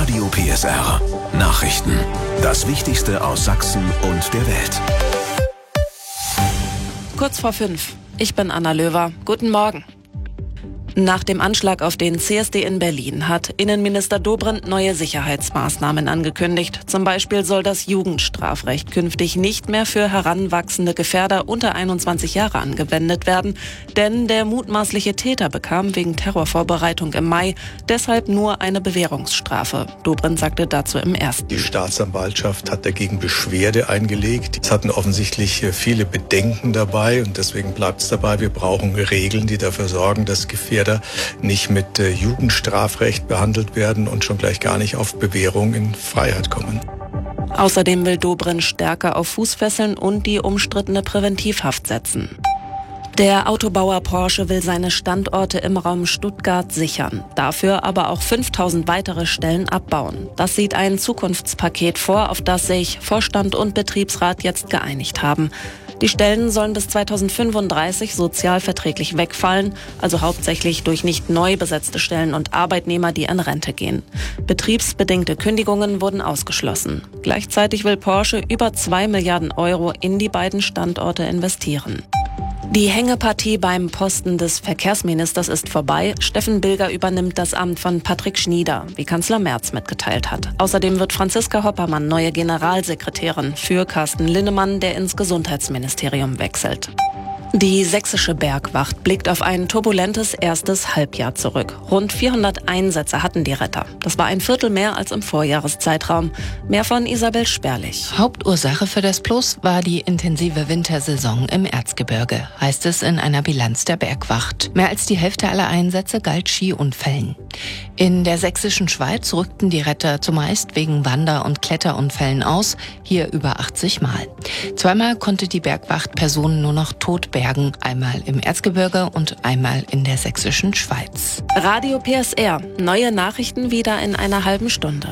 Radio PSR. Nachrichten. Das Wichtigste aus Sachsen und der Welt. Kurz vor 5. Ich bin Anna Löwer. Guten Morgen. Nach dem Anschlag auf den CSD in Berlin hat Innenminister Dobrindt neue Sicherheitsmaßnahmen angekündigt. Zum Beispiel soll das Jugendstrafrecht künftig nicht mehr für heranwachsende Gefährder unter 21 Jahre angewendet werden, denn der mutmaßliche Täter bekam wegen Terrorvorbereitung im Mai deshalb nur eine Bewährungsstrafe. Dobrindt sagte dazu im Ersten. Die Staatsanwaltschaft hat dagegen Beschwerde eingelegt. Es hatten offensichtlich viele Bedenken dabei und deswegen bleibt es dabei, wir brauchen Regeln, die dafür sorgen, dass Gefährder nicht mit Jugendstrafrecht behandelt werden und schon gleich gar nicht auf Bewährung in Freiheit kommen. Außerdem will Dobrindt stärker auf Fußfesseln und die umstrittene Präventivhaft setzen. Der Autobauer Porsche will seine Standorte im Raum Stuttgart sichern, dafür aber auch 5000 weitere Stellen abbauen. Das sieht ein Zukunftspaket vor, auf das sich Vorstand und Betriebsrat jetzt geeinigt haben. Die Stellen sollen bis 2035 sozialverträglich wegfallen, also hauptsächlich durch nicht neu besetzte Stellen und Arbeitnehmer, die in Rente gehen. Betriebsbedingte Kündigungen wurden ausgeschlossen. Gleichzeitig will Porsche über 2 Milliarden Euro in die beiden Standorte investieren. Die Hängepartie beim Posten des Verkehrsministers ist vorbei. Steffen Bilger übernimmt das Amt von Patrick Schnieder, wie Kanzler Merz mitgeteilt hat. Außerdem wird Franziska Hoppermann neue Generalsekretärin für Carsten Linnemann, der ins Gesundheitsministerium wechselt. Die sächsische Bergwacht blickt auf ein turbulentes erstes Halbjahr zurück. Rund 400 Einsätze hatten die Retter. Das war ein Viertel mehr als im Vorjahreszeitraum. Mehr von Isabel Sperlich. Hauptursache für das Plus war die intensive Wintersaison im Erzgebirge, heißt es in einer Bilanz der Bergwacht. Mehr als die Hälfte aller Einsätze galt Skiunfällen. In der sächsischen Schweiz rückten die Retter zumeist wegen Wander- und Kletterunfällen aus, hier über 80 Mal. Zweimal konnte die Bergwacht Personen nur noch tot bergen, einmal im Erzgebirge und einmal in der sächsischen Schweiz. Radio PSR. Neue Nachrichten wieder in einer halben Stunde.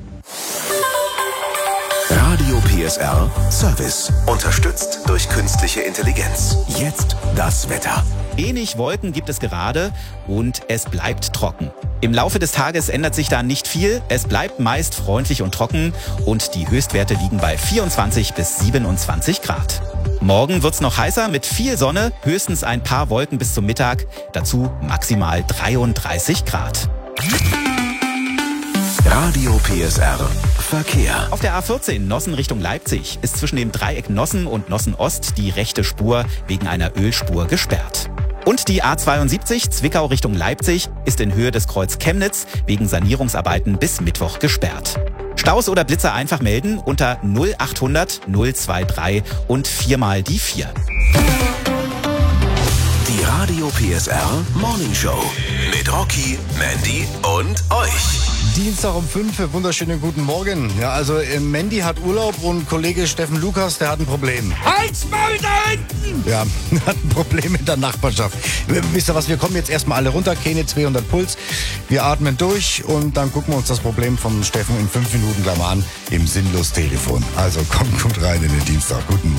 Radio PSR Service. Unterstützt durch künstliche Intelligenz. Jetzt das Wetter. Wenig Wolken gibt es gerade und es bleibt trocken. Im Laufe des Tages ändert sich da nicht viel. Es bleibt meist freundlich und trocken und die Höchstwerte liegen bei 24 bis 27 Grad. Morgen wird's noch heißer mit viel Sonne, höchstens ein paar Wolken bis zum Mittag, dazu maximal 33 Grad. Radio PSR Verkehr. Auf der A14 Nossen Richtung Leipzig ist zwischen dem Dreieck Nossen und Nossen Ost die rechte Spur wegen einer Ölspur gesperrt. Und die A72 Zwickau Richtung Leipzig ist in Höhe des Kreuz Chemnitz wegen Sanierungsarbeiten bis Mittwoch gesperrt. Staus oder Blitzer einfach melden unter 0800 023 und 4 mal die 4. Die Radio PSR Morning Show mit Rocky, Mandy und euch. Dienstag um 5, wunderschönen guten Morgen. Ja, also Mandy hat Urlaub und Kollege Steffen Lukas, der hat ein Problem. Halt's Maul da hinten! Ja, hat ein Problem in der Nachbarschaft. Wisst ihr was, wir kommen jetzt erstmal alle runter, keine 200 Puls. Wir atmen durch und dann gucken wir uns das Problem vom Steffen in 5 Minuten gleich mal an im Sinnlos-Telefon. Also kommt gut rein in den Dienstag. Guten Morgen.